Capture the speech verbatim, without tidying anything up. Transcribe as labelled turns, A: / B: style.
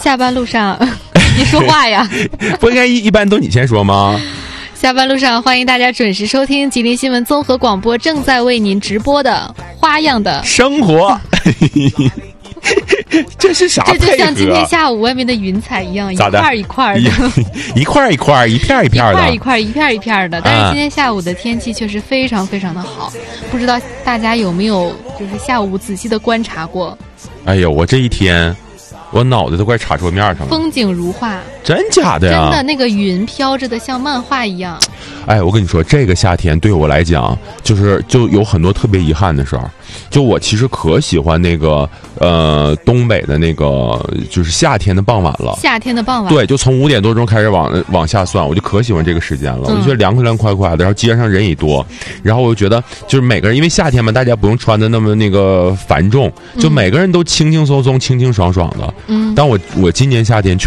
A: 下班路上，你说话呀？
B: 不应该一一般都你先说吗？
A: 下班路上，欢迎大家准时收听吉林新闻综合广播正在为您直播的花样的
B: 生活。这是啥配合？
A: 这就像今天下午外面的云彩一样，一块一块的，
B: 一块一块，一片一片的，
A: 一块一块，一片一片的。但是今天下午的天气确实非常非常的好，不知道大家有没有就是下午仔细的观察过？
B: 哎呦，我这一天，我脑袋都快插桌面上了。
A: 风景如画，
B: 真假的呀？
A: 真的，那个云飘着的像漫画一样。
B: 哎，我跟你说，这个夏天对我来讲，就是就有很多特别遗憾的事儿。就我其实可喜欢那个呃东北的那个就是夏天的傍晚了。
A: 夏天的傍晚，
B: 对，就从五点多钟开始往往下算，我就可喜欢这个时间了。嗯、我就觉得凉快凉快快的，然后街上人也多，然后我就觉得就是每个人，因为夏天嘛，大家不用穿的那么那个繁重，就每个人都轻轻松松、清清爽爽的。嗯，但我我今年夏天